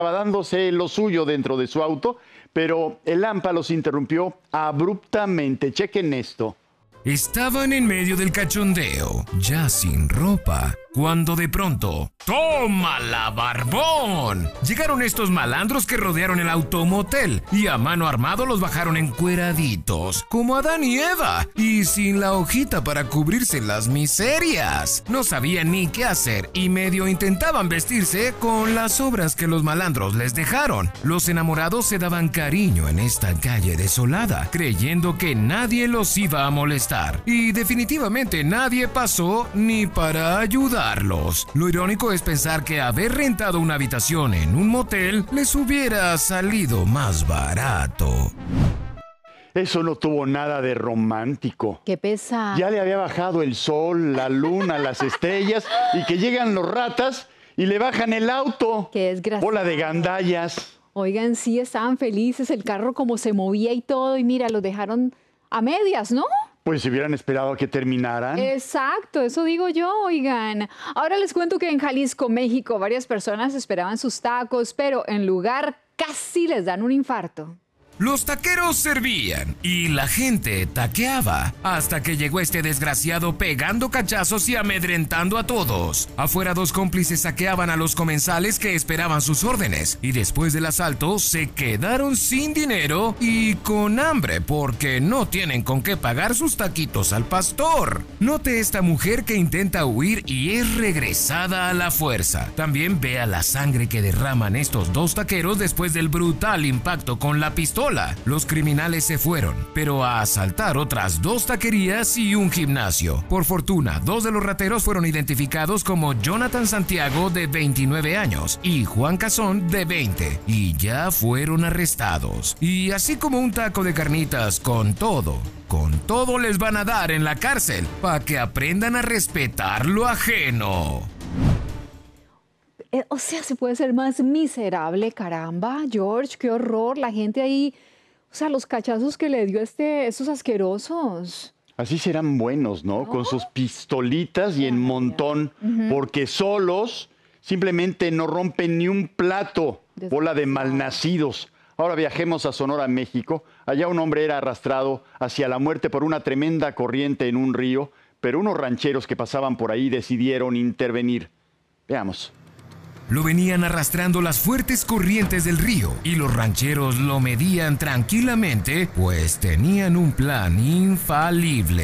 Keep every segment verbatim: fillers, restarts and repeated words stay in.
dándose lo suyo dentro de su auto, pero el Lampa los interrumpió abruptamente. Chequen esto. Estaban en medio del cachondeo, ya sin ropa, cuando de pronto... ¡Tómala, barbón! Llegaron estos malandros que rodearon el automotel y a mano armado los bajaron encueraditos, como Adán y Eva, y sin la hojita para cubrirse las miserias. No sabían ni qué hacer y medio intentaban vestirse con las obras que los malandros les dejaron. Los enamorados se daban cariño en esta calle desolada, creyendo que nadie los iba a molestar. Y definitivamente nadie pasó ni para ayudarlos. Lo irónico es pensar que haber rentado una habitación en un motel les hubiera salido más barato. Eso no tuvo nada de romántico. Qué pesa. Ya le había bajado el sol, la luna, las estrellas, y que llegan los ratas y le bajan el auto. Qué desgraciado. Bola de gandallas. Oigan, sí, estaban felices, el carro como se movía y todo, y mira, los dejaron a medias, ¿no? Pues si hubieran esperado a que terminaran. Exacto, eso digo yo, oigan. Ahora les cuento que en Jalisco, México, varias personas esperaban sus tacos, pero en lugar casi les dan un infarto. Los taqueros servían y la gente taqueaba hasta que llegó este desgraciado pegando cachazos y amedrentando a todos. Afuera dos cómplices saqueaban a los comensales que esperaban sus órdenes y después del asalto se quedaron sin dinero y con hambre porque no tienen con qué pagar sus taquitos al pastor. Note esta mujer que intenta huir y es regresada a la fuerza. También vea la sangre que derraman estos dos taqueros después del brutal impacto con la pistola. Los criminales se fueron, pero a asaltar otras dos taquerías y un gimnasio. Por fortuna, dos de los rateros fueron identificados como Jonathan Santiago, de veintinueve años, y Juan Cazón, de veinte, y ya fueron arrestados. Y así como un taco de carnitas con todo, con todo les van a dar en la cárcel, para que aprendan a respetar lo ajeno. O sea, se puede ser más miserable, caramba, George, qué horror, la gente ahí, o sea, los cachazos que le dio este, esos asquerosos. Así serán buenos, ¿no? ¿No? Con sus pistolitas y en montón, uh-huh. Porque solos simplemente no rompen ni un plato, bola de malnacidos. Ahora viajemos a Sonora, México. Allá un hombre era arrastrado hacia la muerte por una tremenda corriente en un río, pero unos rancheros que pasaban por ahí decidieron intervenir. Veamos. Lo venían arrastrando las fuertes corrientes del río y los rancheros lo medían tranquilamente, pues tenían un plan infalible.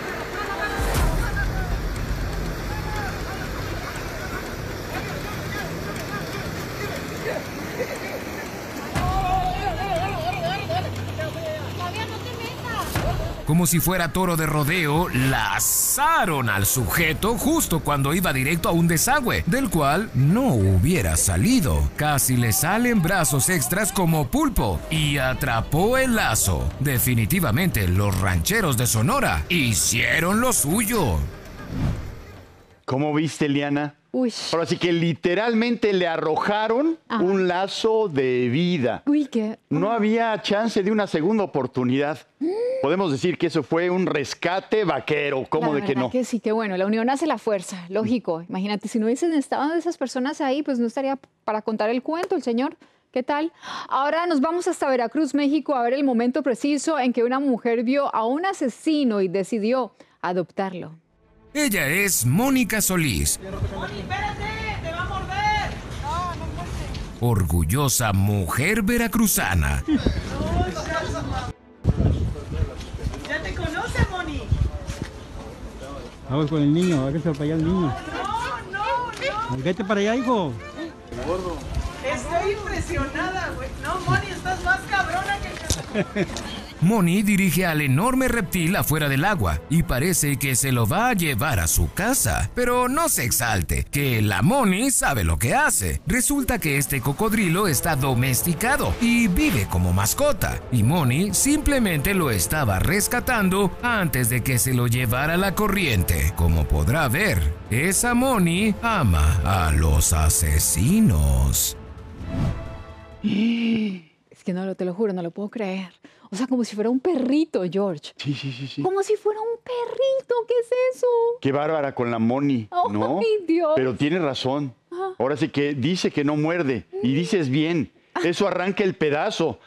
Como si fuera toro de rodeo, lazaron al sujeto justo cuando iba directo a un desagüe, del cual no hubiera salido. Casi le salen brazos extras como pulpo y atrapó el lazo. Definitivamente los rancheros de Sonora hicieron lo suyo. ¿Cómo viste, Liana? Uy. Ahora sí que literalmente le arrojaron Ajá. un lazo de vida. Uy, ¿qué? No había chance de una segunda oportunidad. Mm. Podemos decir que eso fue un rescate vaquero. ¿Cómo la de que no? Que sí, que bueno, la unión hace la fuerza, lógico. Mm. Imagínate, si no hubiesen estado esas personas ahí, pues no estaría para contar el cuento el señor. ¿Qué tal? Ahora nos vamos hasta Veracruz, México, a ver el momento preciso en que una mujer vio a un asesino y decidió adoptarlo. Ella es Mónica Solís. ¡Moni, espérate! ¡Te va a morder! No, no muerde. Orgullosa mujer veracruzana. ¿Ya te conoce, Moni? Vamos con el niño, hágase para allá el niño. No, no, no. Vete para allá, hijo. Gordo. Estoy impresionada, güey. No, Moni, estás más cabrona que... Moni dirige al enorme reptil afuera del agua y parece que se lo va a llevar a su casa. Pero no se exalte, que la Moni sabe lo que hace. Resulta que este cocodrilo está domesticado y vive como mascota. Y Moni simplemente lo estaba rescatando antes de que se lo llevara la corriente. Como podrá ver, esa Moni ama a los asesinos. Es que no, te lo juro, no lo puedo creer. O sea, como si fuera un perrito, George. Sí, sí, sí, sí. Como si fuera un perrito. ¿Qué es eso? Qué bárbara con la Moni, ¿no? Ay, Dios. Pero tiene razón. Ahora sí que dice que no muerde. Y dices bien. Eso arranca el pedazo.